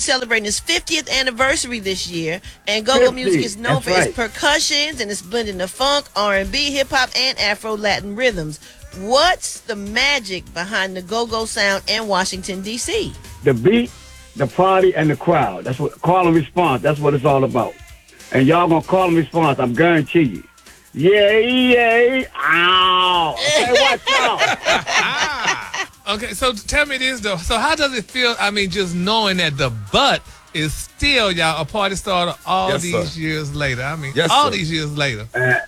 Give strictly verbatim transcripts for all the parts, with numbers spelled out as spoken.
celebrating its fiftieth anniversary this year, and go-go music is known That's for right. its percussions and its blending of funk, R and B, hip-hop, and Afro-Latin rhythms. What's the magic behind the go-go sound in Washington, D C? The beat, the party, and the crowd. That's what call and response. That's what it's all about. And y'all gonna call and response. I'm guarantee you. Yeah, yeah, ow. Hey, watch out. Okay, so tell me this though. So how does it feel? I mean, just knowing that the butt is still y'all a party starter all Yes, these sir. years later. I mean, Yes, all sir. these years later. Uh,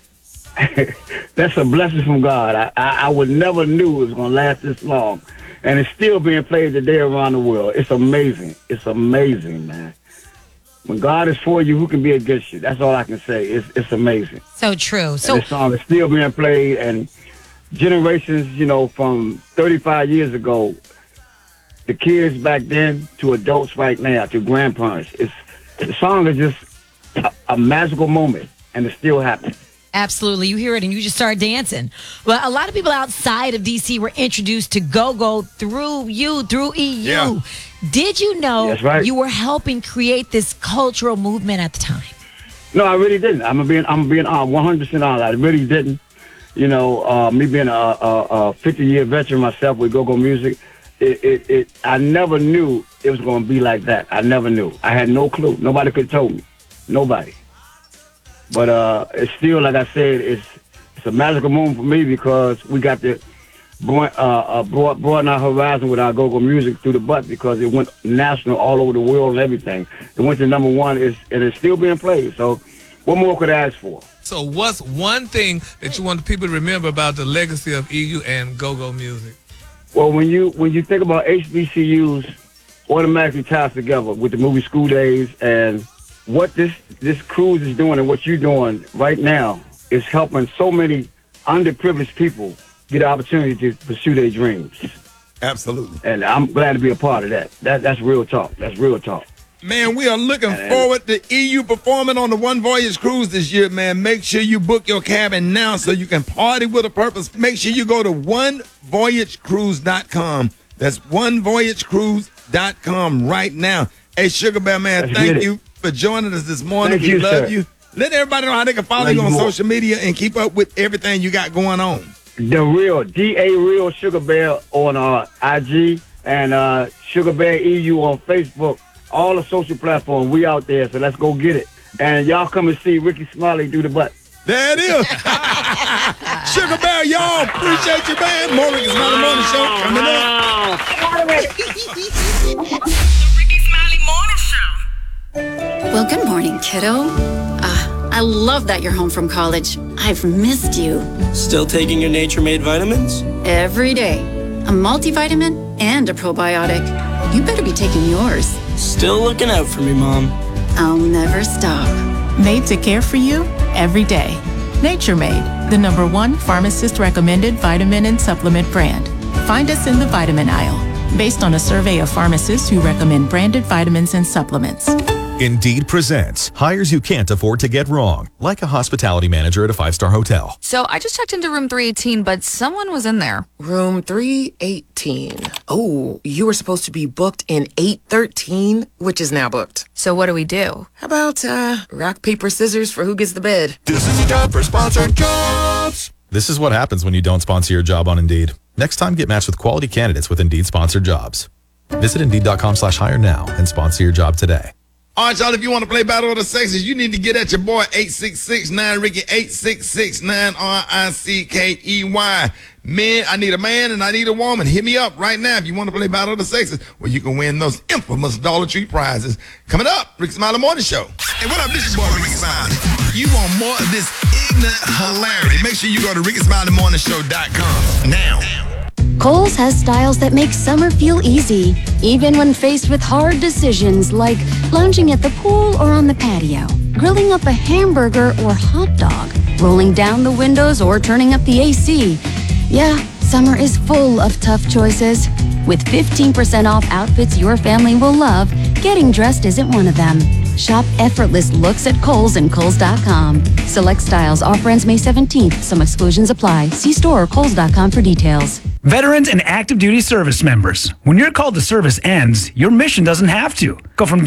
that's a blessing from God. I, I, I would never knew it was gonna last this long, and it's still being played today around the world. It's amazing. It's amazing, man. When God is for you, who can be against you? That's all I can say. It's it's amazing. So true. So And this song is still being played, and generations, you know, from thirty-five years ago, the kids back then to adults right now to grandparents. It's the song is just a, a magical moment, and it's still happening. absolutely, you hear it and you just start dancing. Well, a lot of people outside of D C were introduced to go-go through you, through E U. Yeah. Did you know That's right. you were helping create this cultural movement at the time? No, I really didn't. I'm being I'm being uh, one hundred percent honest. I really didn't. You know, uh, me being a, a, a fifty year veteran myself with go-go music, it, it, it I never knew it was going to be like that. I never knew. I had no clue. Nobody could have told me. Nobody. But uh, it's still, like I said, it's it's a magical moment for me because we got to broaden, uh, uh, broad, broaden our horizon with our go-go music through the butt because it went national all over the world and everything. It went to number one, is and it's still being played. So what more could I ask for? So what's one thing that you want people to remember about the legacy of E U and go-go music? Well, when you when you think about H B C Us, automatically ties together with the movie School Days, and what this this cruise is doing and what you're doing right now is helping so many underprivileged people get the opportunity to pursue their dreams. Absolutely. And I'm glad to be a part of that. That that's real talk. That's real talk. Man, we are looking And- forward to E U performing on the One Voyage Cruise this year, man. Make sure you book your cabin now so you can party with a purpose. Make sure you go to one voyage cruise dot com. That's one voyage cruise dot com right now. Hey, Sugar Bear, man, Let's thank get it. you for joining us this morning. Thank we you, love sir. you. Let everybody know how they can follow Love you you on more. social media and keep up with everything you got going on. The real D A Real Sugar Bear on uh, I G and uh, Sugar Bear E U on Facebook. All the social platforms, we out there, so let's go get it. And y'all come and see Ricky Smiley do the butt. There it is. Sugar Bear, y'all. Appreciate you, man. More Ricky Smiley Morning Show coming up. The Ricky Smiley Morning Show. Well, good morning, kiddo. Uh, I love that you're home from college. I've missed you. Still taking your Nature Made vitamins? Every day. A multivitamin and a probiotic. You better be taking yours. Still looking out for me, Mom. I'll never stop. Made to care for you every day. Nature Made, the number one pharmacist recommended vitamin and supplement brand. Find us in the vitamin aisle, based on a survey of pharmacists who recommend branded vitamins and supplements. Indeed presents hires you can't afford to get wrong, like a hospitality manager at a five-star hotel. So I just checked into room three eighteen, but someone was in there. Room three eighteen. Oh, you were supposed to be booked in eight thirteen, which is now booked. So what do we do? How about uh, rock, paper, scissors for who gets the bid? This is a job for sponsored jobs. This is what happens when you don't sponsor your job on Indeed. Next time, get matched with quality candidates with Indeed sponsored jobs. Visit Indeed.com slash hire now and sponsor your job today. All right, y'all, if you want to play Battle of the Sexes, you need to get at your boy, eight six six nine Ricky, eight six six nine R I C K E Y. Men, I need a man and I need a woman. Hit me up right now if you want to play Battle of the Sexes, where you can win those infamous Dollar Tree prizes. Coming up, Ricky Smiley Morning Show. Hey, what up, this is your boy, Ricky Smiley. You want more of this ignorant hilarity? Make sure you go to Ricky Smiley Morning Show dot com now. Kohl's has styles that make summer feel easy, even when faced with hard decisions like lounging at the pool or on the patio, grilling up a hamburger or hot dog, rolling down the windows or turning up the A C. Yeah, summer is full of tough choices. With fifteen percent off outfits your family will love, getting dressed isn't one of them. Shop effortless looks at Kohl's and Kohl's dot com. Select styles, offer ends May seventeenth. Some exclusions apply. See store or Kohl's dot com for details. Veterans and active duty service members, when your call to service ends, your mission doesn't have to. Go from